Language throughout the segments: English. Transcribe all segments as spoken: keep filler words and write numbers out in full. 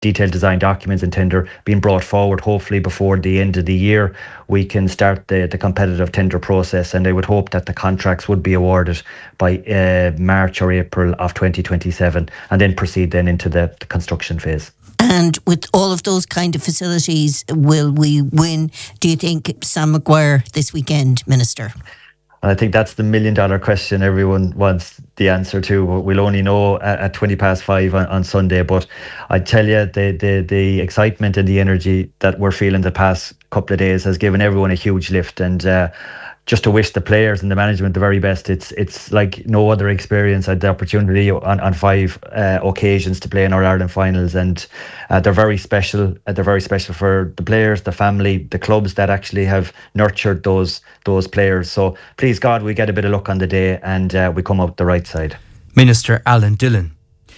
detailed design documents and tender being brought forward. Hopefully before the end of the year, we can start the, the competitive tender process, and I would hope that the contracts would be awarded by uh, March or April of twenty twenty-seven, and then proceed then into the, the construction phase. And with all of those kind of facilities, will we win, do you think, Sam Maguire this weekend, Minister? I think that's the million dollar question everyone wants the answer to. We'll only know at, at twenty past five on, on Sunday. But I tell you, the, the the excitement and the energy that we're feeling the past couple of days has given everyone a huge lift. And uh, just to wish the players and the management the very best. It's it's like no other experience. I had the opportunity on, on five uh, occasions to play in our Ireland finals, and uh, they're very special. Uh, they're very special for the players, the family, the clubs that actually have nurtured those those players. So please God, we get a bit of luck on the day and uh, we come out the right side. Minister Alan Dillon.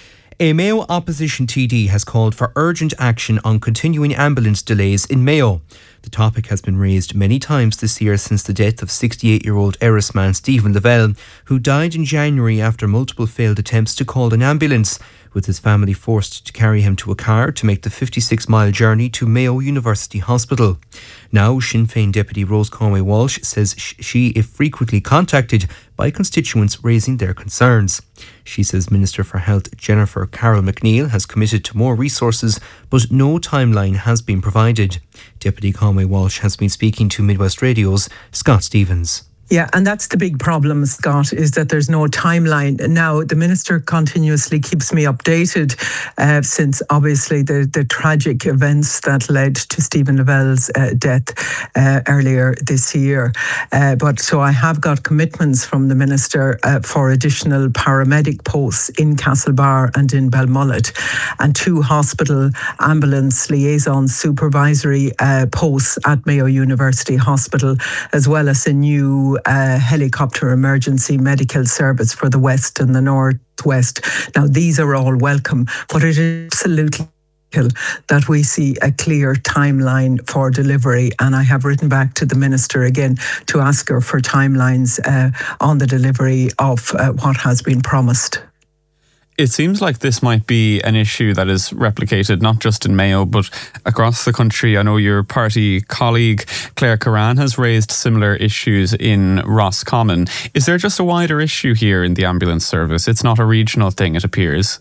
A Mayo opposition T D has called for urgent action on continuing ambulance delays in Mayo. The topic has been raised many times this year since the death of sixty-eight-year-old Errisman Stephen Lavelle, who died in January after multiple failed attempts to call an ambulance, with his family forced to carry him to a car to make the fifty-six mile journey to Mayo University Hospital. Now, Sinn Féin Deputy Rose Conway-Walsh says she is frequently contacted by constituents raising their concerns. She says Minister for Health Jennifer Carroll McNeil has committed to more resources, but no timeline has been provided. Deputy Conway-Walsh has been speaking to Midwest Radio's Scott Stevens. Yeah, and that's the big problem, Scott, is that there's no timeline. Now, the Minister continuously keeps me updated uh, since obviously the, the tragic events that led to Stephen Lavelle's uh, death uh, earlier this year. Uh, but so I have got commitments from the Minister uh, for additional paramedic posts in Castlebar and in Belmullet, and two hospital ambulance liaison supervisory uh, posts at Mayo University Hospital, as well as a new Uh, helicopter emergency medical service for the West and the Northwest. Now, these are all welcome, but it is absolutely that we see a clear timeline for delivery, and I have written back to the Minister again to ask her for timelines uh, on the delivery of uh, what has been promised. It seems like this might be an issue that is replicated not just in Mayo but across the country. I know your party colleague Claire Curran has raised similar issues in Roscommon. Is there just a wider issue here in the ambulance service? It's not a regional thing, it appears.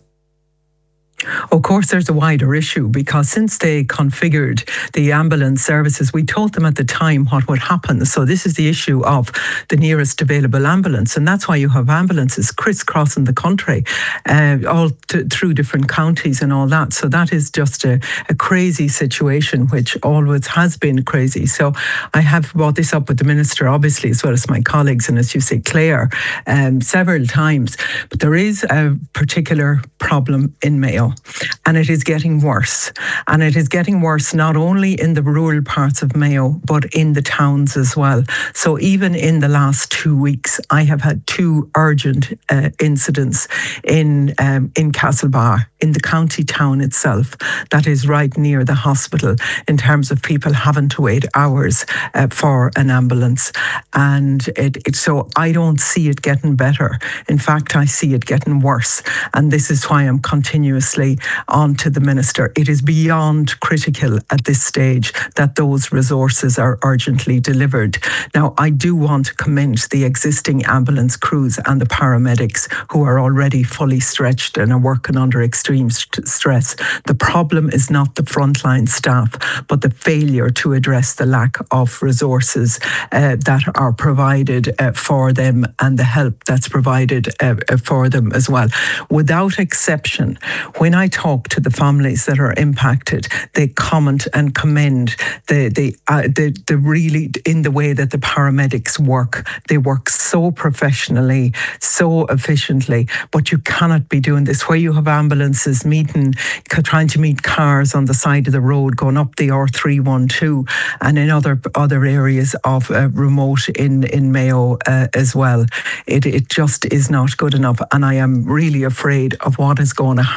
Of course, there's a wider issue, because since they configured the ambulance services, we told them at the time what would happen. So this is the issue of the nearest available ambulance. And that's why you have ambulances crisscrossing the country, uh, all to, through different counties and all that. So that is just a, a crazy situation, which always has been crazy. So I have brought this up with the Minister, obviously, as well as my colleagues, and as you say, Claire, um, several times. But there is a particular problem in Mayo, and it is getting worse. And it is getting worse not only in the rural parts of Mayo, but in the towns as well. So even in the last two weeks, I have had two urgent uh, incidents in um, in Castlebar, in the county town itself, that is right near the hospital, in terms of people having to wait hours uh, for an ambulance. And it, it so I don't see it getting better. In fact, I see it getting worse. And this is why I'm continuously on to the Minister. It is beyond critical at this stage that those resources are urgently delivered. Now, I do want to commend the existing ambulance crews and the paramedics who are already fully stretched and are working under extreme st- stress. The problem is not the frontline staff, but the failure to address the lack of resources uh, that are provided uh, for them, and the help that's provided uh, for them as well. Without exception, when I talk to the families that are impacted, they comment and commend the the uh, the, the really in the way that the paramedics work. They work so professionally, so efficiently, but you cannot be doing this where you have ambulances meeting, trying to meet cars on the side of the road going up the R three twelve, and in other other areas of uh, remote in in Mayo uh, as well. It it just is not good enough, and I am really afraid of what is going to happen again.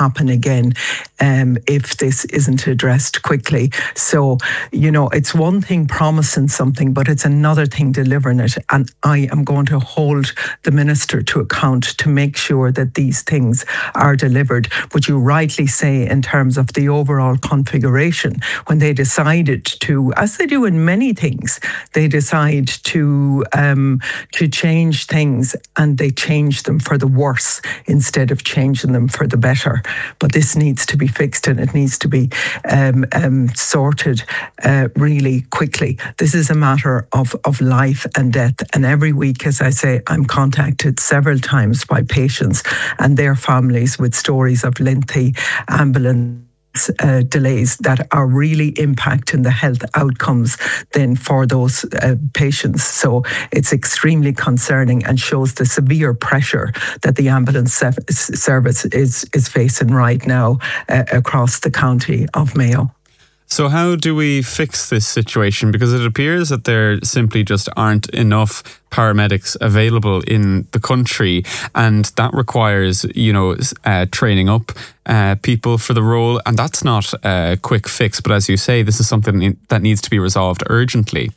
again um, if this isn't addressed quickly. So, you know, it's one thing promising something, but it's another thing delivering it. And I am going to hold the Minister to account to make sure that these things are delivered. But you rightly say, in terms of the overall configuration, when they decided to, as they do in many things, they decide to um, to change things, and they change them for the worse instead of changing them for the better. But this needs to be fixed, and it needs to be um, um, sorted uh, really quickly. This is a matter of, of life and death. And every week, as I say, I'm contacted several times by patients and their families with stories of lengthy ambulance Uh, delays that are really impacting the health outcomes then for those uh, patients. So it's extremely concerning and shows the severe pressure that the ambulance se- service is is facing right now uh, across the county of Mayo. So how do we fix this situation? Because it appears that there simply just aren't enough paramedics available in the country, and that requires, you know, uh, training up uh, people for the role, and that's not a quick fix. But as you say, this is something that needs to be resolved urgently.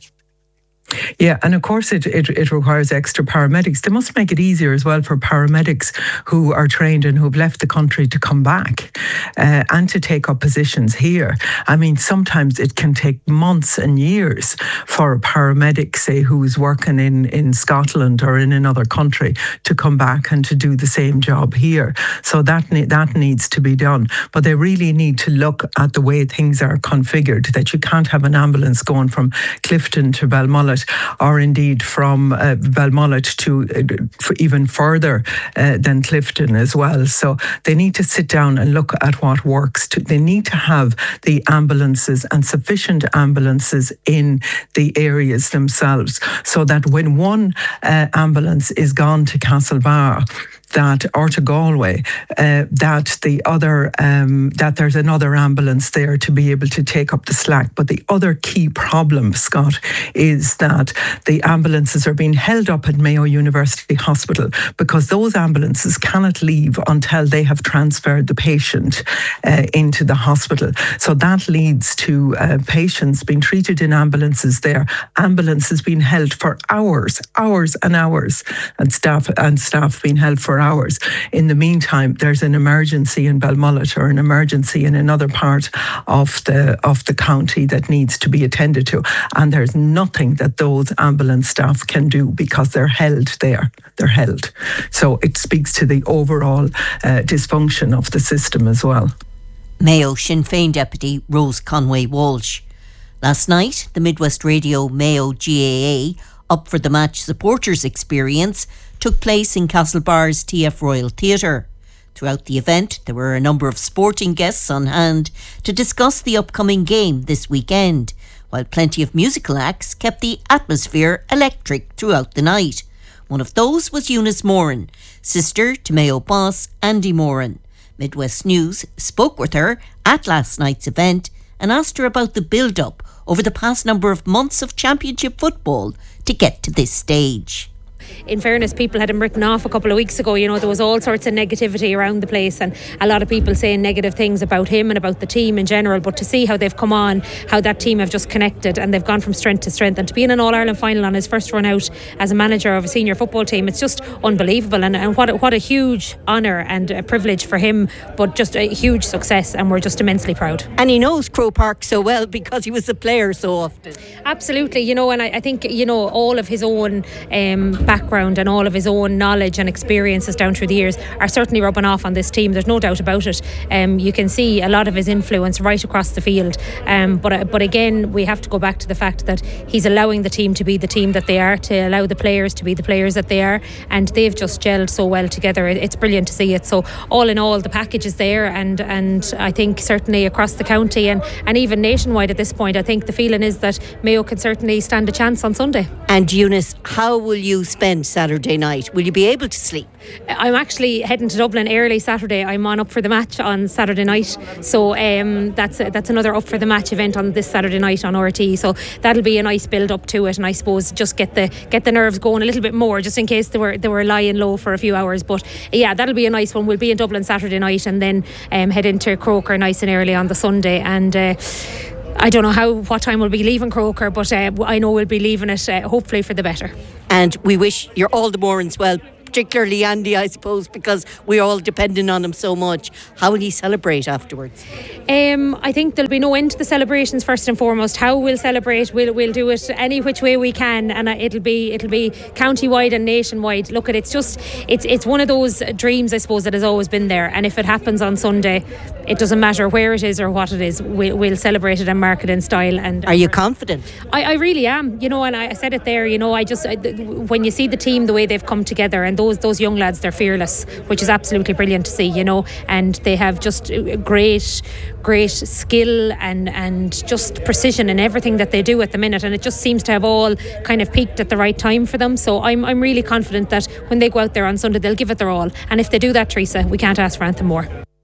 Yeah, and of course it, it, it requires extra paramedics. They must make it easier as well for paramedics who are trained and who've left the country to come back uh, and to take up positions here. I mean, sometimes it can take months and years for a paramedic, say, who's working in, in Scotland or in another country to come back and to do the same job here. So that, ne- that needs to be done. But they really need to look at the way things are configured, that you can't have an ambulance going from Clifton to Balmullet, or indeed from uh, Balmullet to uh, even further uh, than Clifton as well. So they need to sit down and look at what works. To, they need to have the ambulances and sufficient ambulances in the areas themselves, so that when one uh, ambulance is gone to Castlebar, that or to Galway, uh, that the other um, that there's another ambulance there to be able to take up the slack. But the other key problem, Scott, is that the ambulances are being held up at Mayo University Hospital because those ambulances cannot leave until they have transferred the patient uh, into the hospital. So that leads to uh, patients being treated in ambulances there, ambulances being held for hours, hours and hours, and staff and staff being held for hours. In the meantime, there's an emergency in Balmullet or an emergency in another part of the of the county that needs to be attended to, and there's nothing that those ambulance staff can do because they're held there. They're held. So it speaks to the overall uh, dysfunction of the system as well. Mayo Sinn Féin Deputy Rose Conway Walsh. Last night, the Midwest Radio Mayo G A A Up for the Match supporters experience took place in Castlebar's T F Royal Theatre. Throughout the event, there were a number of sporting guests on hand to discuss the upcoming game this weekend, while plenty of musical acts kept the atmosphere electric throughout the night. One of those was Eunice Moran, sister to Mayo boss Andy Moran. Midwest News spoke with her at last night's event and asked her about the build-up over the past number of months of championship football to get to this stage. In fairness, people had him written off a couple of weeks ago. You know, there was all sorts of negativity around the place and a lot of people saying negative things about him and about the team in general. But to see how they've come on, how that team have just connected and they've gone from strength to strength, and to be in an All-Ireland final on his first run out as a manager of a senior football team, it's just unbelievable. And, and what, a, what a huge honour and a privilege for him, but just a huge success, and we're just immensely proud. And he knows Croke Park so well because he was a player so often. Absolutely, you know, and I, I think, you know, all of his own um, background and all of his own knowledge and experiences down through the years are certainly rubbing off on this team. There's no doubt about it. Um, you can see a lot of his influence right across the field. Um, but but again, we have to go back to the fact that he's allowing the team to be the team that they are, to allow the players to be the players that they are, and they've just gelled so well together. It's brilliant to see it. So all in all, the package is there, and and I think certainly across the county and, and even nationwide at this point, I think the feeling is that Mayo can certainly stand a chance on Sunday. And Eunice, how will you spend spend Saturday night? Will you be able to sleep? I'm actually heading to Dublin early Saturday. I'm on Up for the Match on Saturday night, so um, that's a, that's another Up for the Match event on this Saturday night on R T. So that'll be a nice build up to it, and I suppose just get the get the nerves going a little bit more, just in case they were they were lying low for a few hours. But yeah, that'll be a nice one. We'll be in Dublin Saturday night, and then um, head into Croker nice and early on the Sunday. And uh, I don't know how what time we'll be leaving Croker, but uh, I know we'll be leaving it uh, hopefully for the better. And we wish you're all the more as well, particularly Andy, I suppose, because we're all dependent on him so much. How will he celebrate afterwards? Um, I think there'll be no end to the celebrations. First and foremost, how we'll celebrate, we'll we'll do it any which way we can, and it'll be it'll be county-wide and nationwide. Look, at it's just it's it's one of those dreams, I suppose, that has always been there. And if it happens on Sunday, it doesn't matter where it is or what it is. We'll, we'll celebrate it and mark it in style. And are you confident? I, I really am. You know, and I said it there. You know, I just I, when you see the team, the way they've come together, and those those young lads, they're fearless, which is absolutely brilliant to see. You know, and they have just great. great skill and and just precision in everything that they do at the minute, and it just seems to have all kind of peaked at the right time for them. So I'm I'm really confident that when they go out there on Sunday, they'll give it their all, and if they do that, Teresa, we can't ask for anything more.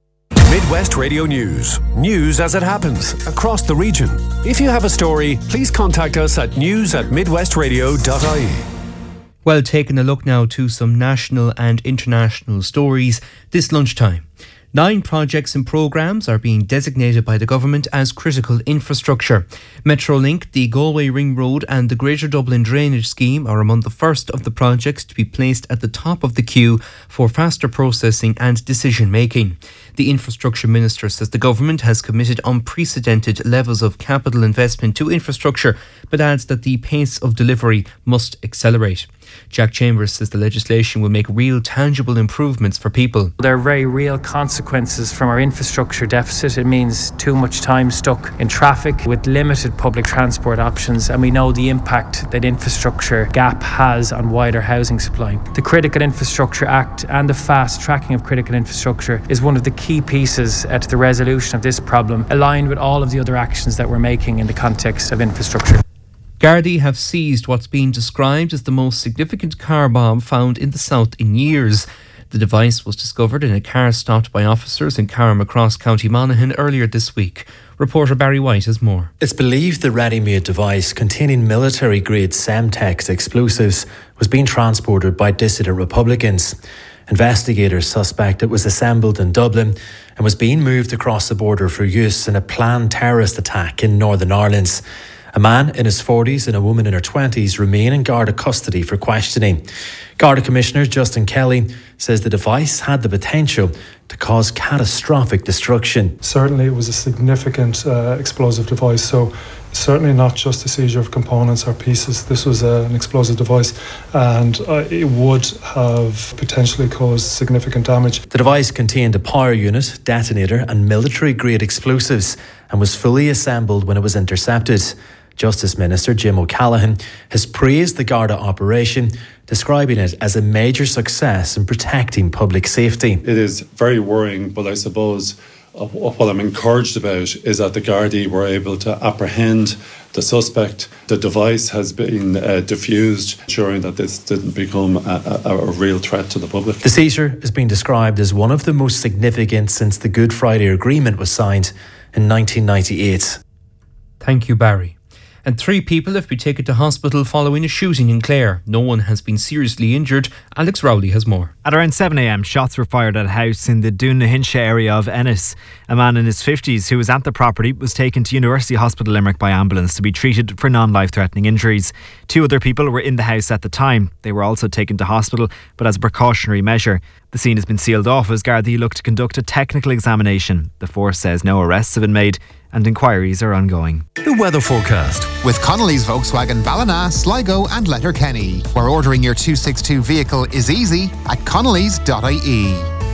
Midwest Radio News. News as it happens across the region. If you have a story, please contact us at news at midwestradio dot I E. Well, taking a look now to some national and international stories this lunchtime. Nine projects and programmes are being designated by the government as critical infrastructure. Metrolink, the Galway Ring Road and the Greater Dublin Drainage Scheme are among the first of the projects to be placed at the top of the queue for faster processing and decision making. The Infrastructure Minister says the government has committed unprecedented levels of capital investment to infrastructure, but adds that the pace of delivery must accelerate. Jack Chambers says the legislation will make real, tangible improvements for people. There are very real consequences from our infrastructure deficit. It means too much time stuck in traffic with limited public transport options, and we know the impact that infrastructure gap has on wider housing supply. The Critical Infrastructure Act and the fast tracking of critical infrastructure is one of the key pieces uh, to the resolution of this problem, aligned with all of the other actions that we're making in the context of infrastructure. Gardaí have seized what's been described as the most significant car bomb found in the south in years. The device was discovered in a car stopped by officers in Carrickmacross, County Monaghan earlier this week. Reporter Barry White has more. It's believed the ready-made device containing military-grade Semtex explosives was being transported by dissident Republicans. Investigators suspect it was assembled in Dublin and was being moved across the border for use in a planned terrorist attack in Northern Ireland. A man in his forties and a woman in her twenties remain in Garda custody for questioning. Garda Commissioner Justin Kelly says the device had the potential to cause catastrophic destruction. Certainly it was a significant uh, explosive device, so certainly not just a seizure of components or pieces. This was uh, an explosive device, and uh, it would have potentially caused significant damage. The device contained a power unit, detonator and military-grade explosives and was fully assembled when it was intercepted. Justice Minister Jim O'Callaghan has praised the Garda operation, describing it as a major success in protecting public safety. It is very worrying, but I suppose uh, what I'm encouraged about is that the Gardaí were able to apprehend the suspect. The device has been uh, diffused, ensuring that this didn't become a, a, a real threat to the public. The seizure has been described as one of the most significant since the Good Friday Agreement was signed in nineteen ninety-eight. Thank you, Barry. And three people have been taken to hospital following a shooting in Clare. No one has been seriously injured. Alex Rowley has more. At around seven a m, shots were fired at a house in the Doonnahinsha area of Ennis. A man in his fifties who was at the property was taken to University Hospital Limerick by ambulance to be treated for non-life-threatening injuries. Two other people were in the house at the time. They were also taken to hospital, but as a precautionary measure. The scene has been sealed off as Gardaí look to conduct a technical examination. The force says no arrests have been made and inquiries are ongoing. The weather forecast with Connolly's Volkswagen Ballina, Sligo and Letterkenny, where ordering your two sixty-two vehicle is easy at connellys dot I E.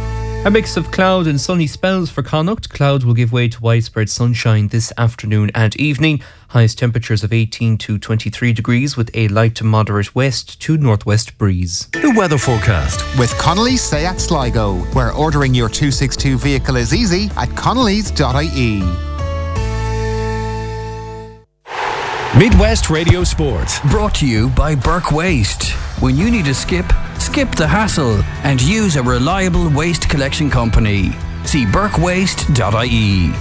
A mix of cloud and sunny spells for Connacht. Cloud will give way to widespread sunshine this afternoon and evening. Highest temperatures of eighteen to twenty-three degrees with a light to moderate west to northwest breeze. The weather forecast with Connolly's Seat Sligo, where ordering your two sixty-two vehicle is easy at connellys dot I E. Midwest Radio Sport, brought to you by Burke Waste. When you need a skip, skip the hassle and use a reliable waste collection company. See burke waste dot I E.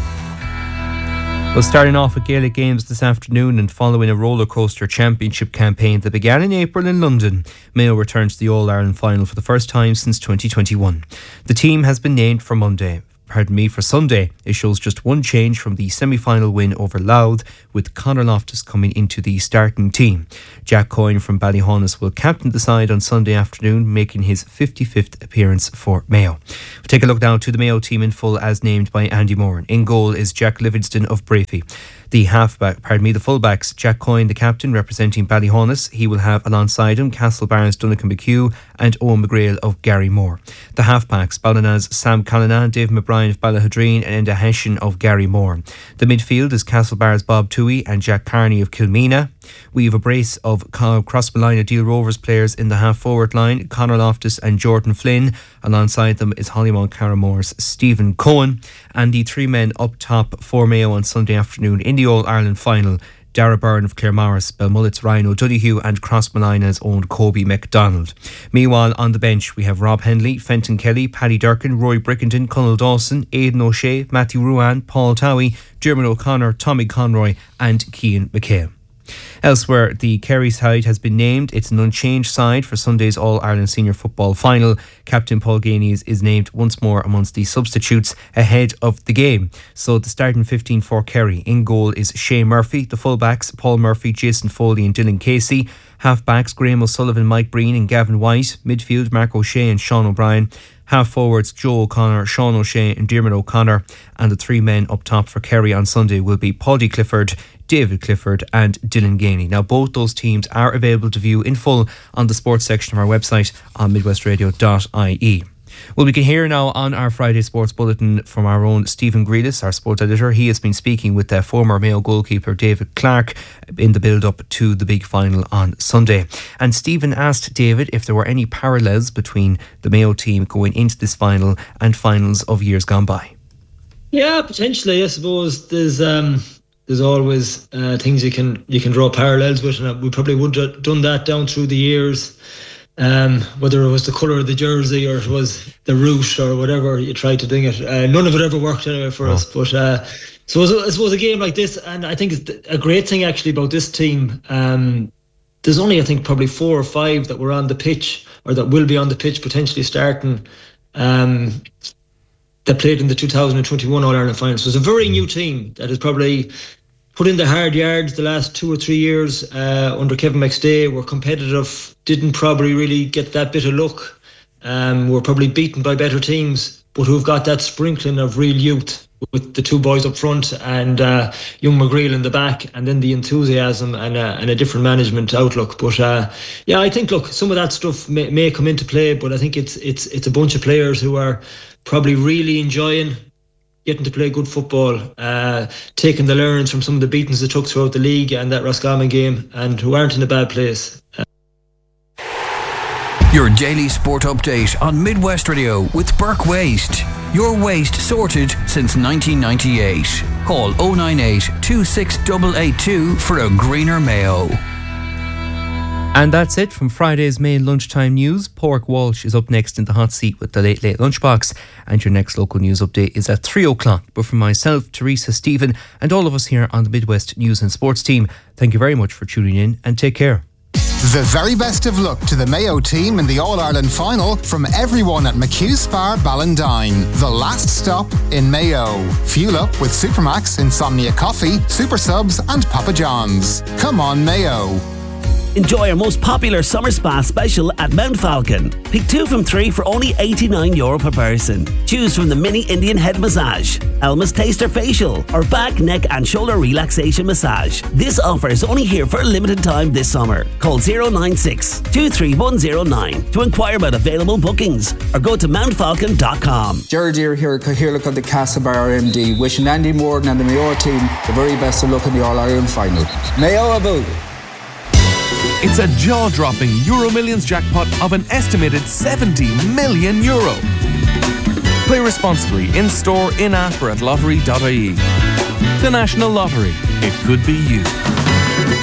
Well, starting off with Gaelic games this afternoon and following a roller coaster championship campaign that began in April in London, Mayo returns to the All-Ireland final for the first time since twenty twenty-one. The team has been named for Monday. Pardon me, for Sunday. It shows just one change from the semi-final win over Louth, with Conor Loftus coming into the starting team. Jack Coyne from Ballyhonus will captain the side on Sunday afternoon, making his fifty-fifth appearance for Mayo. We'll take a look now to the Mayo team in full as named by Andy Moran. In goal is Jack Livingston of Brafey. The halfback, pardon me, the fullbacks, Jack Coyne, the captain, representing Ballyhonus. He will have alongside him Castlebarnes, Donegan McHugh and Owen McGrail of Garrymore. The halfbacks, Ballina's Sam Callanan, Dave McBride of Ballahadreen and Enda Hession of Garrymore. The midfield is Castlebarnes Bob Toohey and Jack Carney of Kilmeena. We have a brace of Crossmolina Deal Rovers players in the half-forward line, Conor Loftus and Jordan Flynn. Alongside them is Hollymount Carramore's Stephen Cohen. And the three men up top for Mayo on Sunday afternoon in the All-Ireland final, Dara Byrne of Claremorris, Belmullet's Ryan O'Donoghue and Crossmolina's own Kobe MacDonald. Meanwhile, on the bench we have Rob Henley, Fenton Kelly, Paddy Durkin, Roy Brickington, Conal Dawson, Aidan O'Shea, Matthew Ruan, Paul Towie, Dermot O'Connor, Tommy Conroy and Cian McHale. Elsewhere, the Kerry side has been named. It's an unchanged side for Sunday's All-Ireland Senior Football Final. Captain Paul Gaines is named once more amongst the substitutes ahead of the game. So the starting fifteen for Kerry. In goal is Shea Murphy. The fullbacks, Paul Murphy, Jason Foley and Dylan Casey. Halfbacks, Graham O'Sullivan, Mike Breen and Gavin White. Midfield, Mark O'Shea and Sean O'Brien. Half forwards, Joe O'Connor, Sean O'Shea and Dermot O'Connor. And the three men up top for Kerry on Sunday will be Paudie Clifford, David Clifford and Dylan Gainey. Now both those teams are available to view in full on the sports section of our website on midwest radio dot I E. Well, we can hear now on our Friday Sports Bulletin from our own Stephen Grealis, our sports editor. He has been speaking with the former Mayo goalkeeper David Clarke in the build-up to the big final on Sunday. And Stephen asked David if there were any parallels between the Mayo team going into this final and finals of years gone by. Yeah, potentially. I suppose there's um, there's always uh, things you can you can draw parallels with, and we probably would have done that down through the years. Um, whether it was the colour of the jersey or it was the route or whatever you tried to do it, uh, none of it ever worked anyway for oh. us. But uh, so I suppose a game like this, and I think it's a great thing actually about this team. Um, there's only I think probably four or five that were on the pitch or that will be on the pitch potentially starting. Um, that played in the two thousand twenty-one All-Ireland final. So it's a very new team that has probably put in the hard yards the last two or three years uh, under Kevin McStay. Were competitive, didn't probably really get that bit of luck. Um, were probably beaten by better teams, but who've got that sprinkling of real youth with the two boys up front and uh, young McGreal in the back, and then the enthusiasm and, uh, and a different management outlook. But uh, yeah, I think look, some of that stuff may, may come into play, but I think it's it's it's a bunch of players who are probably really enjoying getting to play good football, uh, taking the learnings from some of the beatings they took throughout the league and that Roscommon game, and who aren't in a bad place. Uh, Your daily sport update on Midwest Radio with Burke Waste. Your waste sorted since nineteen ninety-eight. Call oh nine eight, two six eight eight two for a greener Mayo. And that's it from Friday's main lunchtime news. Pork Walsh is up next in the hot seat with the Late Late Lunchbox, and your next local news update is at three o'clock. But from myself, Teresa, Stephen and all of us here on the Midwest News and Sports team, thank you very much for tuning in and take care. The very best of luck to the Mayo team in the All-Ireland final from everyone at McHugh Spar Ballindine, the last stop in Mayo. Fuel up with Supermax, Insomnia Coffee, Super Subs and Papa John's. Come on, Mayo. Enjoy our most popular summer spa special at Mount Falcon. Pick two from three for only eighty-nine euro per person. Choose from the mini Indian head massage, Elmer's Taster facial, or back, neck and shoulder relaxation massage. This offer is only here for a limited time this summer. Call zero nine six, two three one zero nine to inquire about available bookings or go to mount falcon dot com. Jared Deere here, here look at the Castlebar M D, wishing Andy Morgan and the Mayo team the very best of luck in the All-Ireland final. Mayo about it. It's a jaw-dropping Euro Millions jackpot of an estimated seventy million euro. Play responsibly in-store, in-app or at lottery dot I E. The National Lottery. It could be you.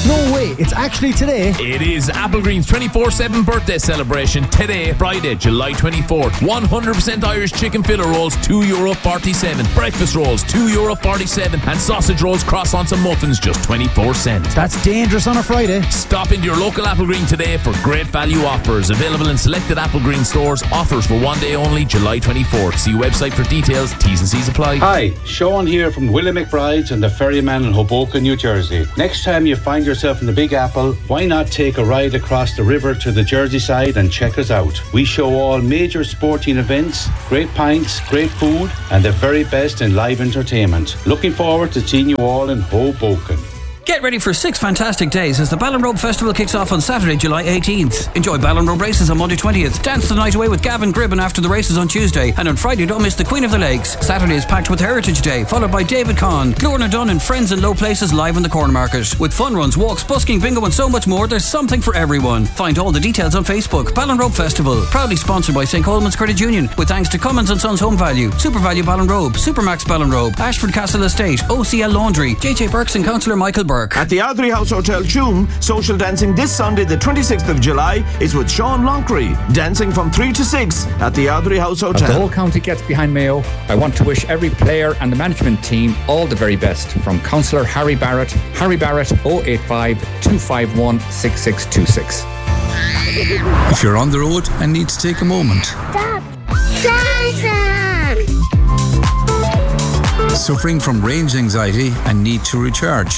No way, it's actually today. It is Applegreen's twenty-four seven birthday celebration today, Friday, July twenty-fourth. one hundred percent Irish chicken fillet rolls, two euro forty-seven. Breakfast rolls, two euro forty-seven. And sausage rolls, croissants and muffins, just twenty-four cents. That's dangerous on a Friday. Stop into your local Applegreen today for great value offers. Available in selected Applegreen stores. Offers for one day only, July twenty-fourth. See website for details. T's and C's apply. Hi, Sean here from Willie McBride's and the Ferryman in Hoboken, New Jersey. Next time you find yourself in the Big Apple, why not take a ride across the river to the Jersey side and check us out? We show all major sporting events, great pints, great food, and the very best in live entertainment. Looking forward to seeing you all in Hoboken. Get ready for six fantastic days as the Ballinrobe Festival kicks off on Saturday, July eighteenth. Enjoy Ballinrobe races on Monday twentieth. Dance the night away with Gavin Gribben after the races on Tuesday. And on Friday, don't miss the Queen of the Lakes. Saturday is packed with Heritage Day, followed by David Conn, Glorna Dunn and Friends in Low Places live in the Corn Market. With fun runs, walks, busking, bingo and so much more, there's something for everyone. Find all the details on Facebook. Ballinrobe Festival, proudly sponsored by Saint Coleman's Credit Union, with thanks to Cummins and Sons Home Value, Super Value Ballinrobe, Supermax Ballinrobe, Ashford Castle Estate, O C L Laundry, J J Burks and Councillor Michael Burke. At the Ardrey House Hotel Tuam, social dancing this Sunday the twenty-sixth of July is with Sean Loncree, dancing from three to six at the Ardrey House Hotel. As the whole county gets behind Mayo, I want to wish every player and the management team all the very best. From Councillor Harry Barrett, Harry Barrett oh eight five, two five one, six six two six. If you're on the road and need to take a moment. Stop! Jason! Suffering from range anxiety and need to recharge.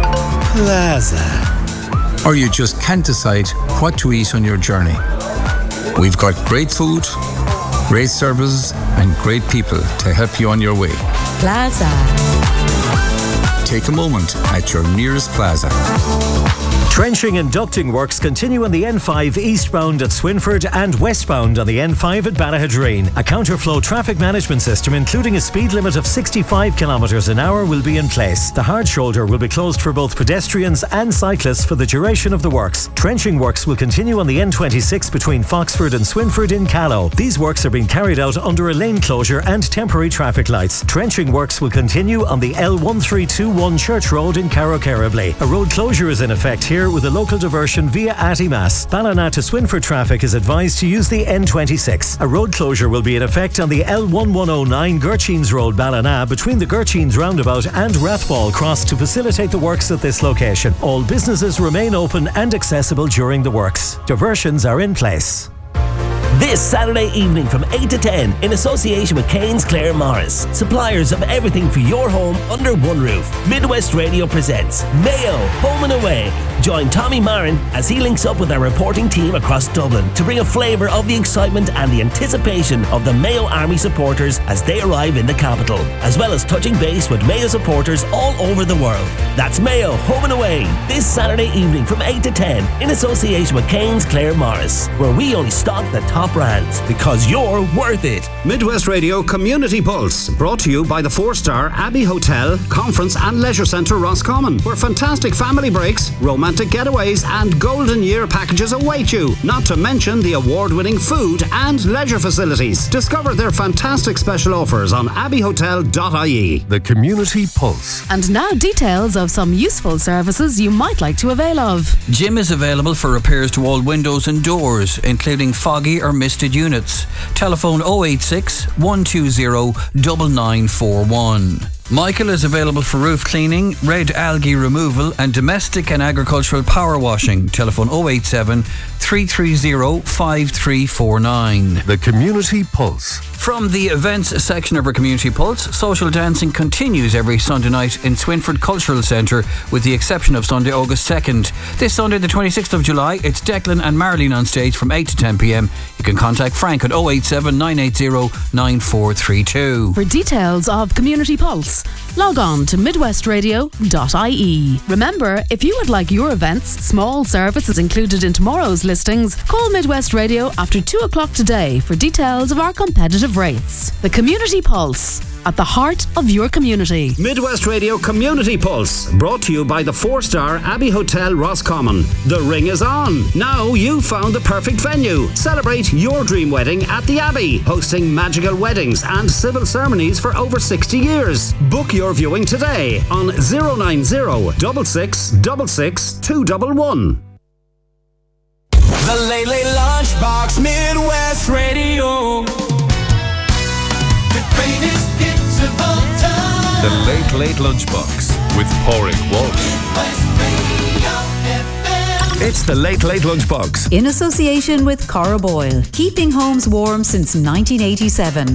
Plaza. Or you just can't decide what to eat on your journey. We've got great food, great services and great people to help you on your way. Plaza. Take a moment at your nearest Plaza. Trenching and ducting works continue on the N five eastbound at Swinford and westbound on the N five at Ballahadreen. A counterflow traffic management system, including a speed limit of sixty-five kilometres an hour, will be in place. The hard shoulder will be closed for both pedestrians and cyclists for the duration of the works. Trenching works will continue on the N twenty-six between Foxford and Swinford in Callow. These works are being carried out under a lane closure and temporary traffic lights. Trenching works will continue on the L one three two one Church Road in Carrowcarrably. A road closure is in effect here with a local diversion via Attymass. Ballina to Swinford traffic is advised to use the N twenty-six. A road closure will be in effect on the L one one oh nine Gurcheens Road, Ballina, between the Gurcheens roundabout and Rathball Cross to facilitate the works at this location. All businesses remain open and accessible during the works. Diversions are in place. This Saturday evening from eight to ten in association with Kane's Clare Morris, suppliers of everything for your home under one roof. Midwest Radio presents Mayo Home and Away. Join Tommy Marin as he links up with our reporting team across Dublin to bring a flavour of the excitement and the anticipation of the Mayo Army supporters as they arrive in the capital, as well as touching base with Mayo supporters all over the world. That's Mayo Home and Away this Saturday evening from eight to ten in association with Kane's Clare Morris, where we only stock the top brands because you're worth it. Midwest Radio Community Pulse, brought to you by the four-star Abbey Hotel, Conference and Leisure Centre Roscommon, where fantastic family breaks, romantic getaways and golden year packages await you, not to mention the award-winning food and leisure facilities. Discover their fantastic special offers on abbey hotel dot I E. The Community Pulse. And now details of some useful services you might like to avail of. Jim is available for repairs to all windows and doors, including foggy or misted units. Telephone oh eight six, one two zero, nine nine four one. Michael is available for roof cleaning, red algae removal and domestic and agricultural power washing. Telephone oh eight seven, three three zero, five three four nine. The Community Pulse. From the events section of our Community Pulse, social dancing continues every Sunday night in Swinford Cultural Centre, with the exception of Sunday, August second. This Sunday, the twenty-sixth of July, it's Declan and Marlene on stage from eight to ten p.m. You can contact Frank at oh eight seven, nine eight zero, nine four three two. For details of Community Pulse, log on to midwest radio dot I E. Remember, if you would like your events, small services included in tomorrow's listings, call Midwest Radio after two o'clock today for details of our competitive rates. The Community Pulse at the heart of your community. Midwest Radio Community Pulse, brought to you by the four-star Abbey Hotel Roscommon. The ring is on. Now you've found the perfect venue. Celebrate your dream wedding at the Abbey, hosting magical weddings and civil ceremonies for over sixty years. Book your viewing today on zero nine zero, six six six six, two one one. The Late Late Lunchbox, Midwest Radio. The greatest hits of all time. The Late Late Lunchbox with Porrick Walsh. It's the Late Late Lunchbox. In association with Cora Boyle, keeping homes warm since nineteen eighty-seven.